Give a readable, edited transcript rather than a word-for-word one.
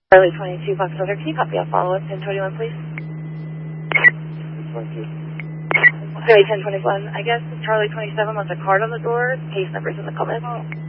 Charlie 22, Foxtrot, can you copy a follow-up 1021, please? 22. Sorry, 1021. I guess Charlie 27 wants a card on the door. Case number's in the comments.